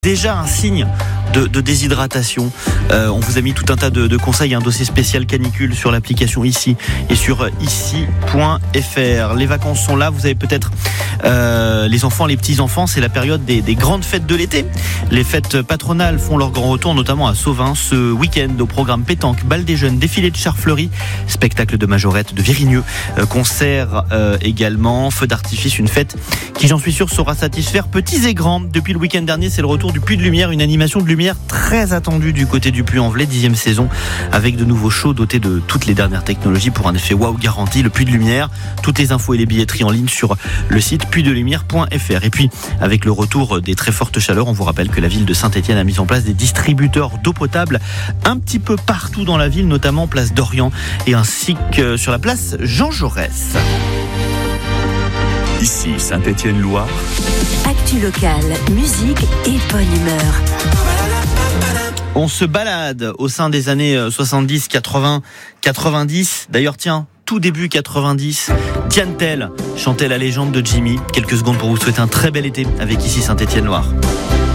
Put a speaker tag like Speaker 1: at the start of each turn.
Speaker 1: Déjà un signe de déshydratation. On vous a mis tout un tas de conseils, un dossier spécial canicule sur l'application Ici et sur ici.fr. Les vacances sont là, vous avez peut-être les enfants, les petits-enfants, c'est la période des grandes fêtes de l'été. Les fêtes patronales font leur grand retour, notamment à Sauvin ce week-end, au programme pétanque, bal des jeunes, défilé de chars fleuris, spectacle de majorette de Virigneux, concert également, feu d'artifice, une fête qui, j'en suis sûr, saura satisfaire petits et grands. Depuis le week-end dernier, c'est le retour du Puy de Lumière, une animation de lumière très attendue du côté du Puy-en-Velay, 10e saison, avec de nouveaux shows dotés de toutes les dernières technologies pour un effet waouh garanti. Le Puy de Lumière, toutes les infos et les billetteries en ligne sur le site puy-de-lumière.fr. Et puis, avec le retour des très fortes chaleurs, on vous rappelle que la ville de Saint-Étienne a mis en place des distributeurs d'eau potable un petit peu partout dans la ville, notamment place d'Orient et ainsi que sur la place Jean Jaurès.
Speaker 2: Ici Saint-Étienne-Loire.
Speaker 3: Actu locale, musique et bonne humeur.
Speaker 1: On se balade au sein des années 70, 80, 90. D'ailleurs, tiens, tout début 90, Diane Tell chantait la légende de Jimmy. Quelques secondes pour vous souhaiter un très bel été avec Ici Saint-Étienne-Loire.